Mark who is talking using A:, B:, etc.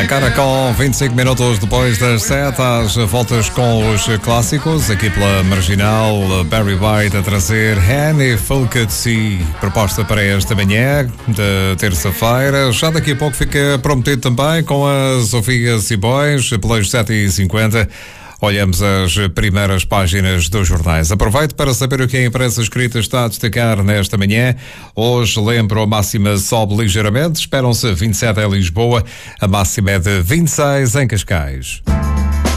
A: Arrancar com 25 minutos depois das 7, às voltas com os clássicos, aqui pela Marginal, Barry White a trazer Honey Folk at Sea, proposta para esta manhã de terça-feira. Já daqui a pouco fica prometido também com a Sofia Simões, pelas 7h50. Olhamos as primeiras páginas dos jornais. Aproveito para saber o que a imprensa escrita está a destacar nesta manhã. Hoje, lembro, a máxima sobe ligeiramente. Esperam-se 27 em Lisboa. A máxima é de 26 em Cascais.